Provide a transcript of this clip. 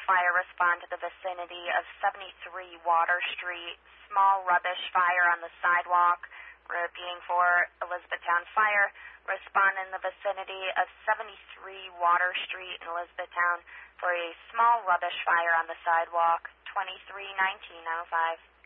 fire respond to the vicinity of 73 Water Street. Small rubbish fire on the sidewalk. Being for Elizabethtown Fire, respond in the vicinity of 73 Water Street in Elizabethtown for a small rubbish fire on the sidewalk, 231905.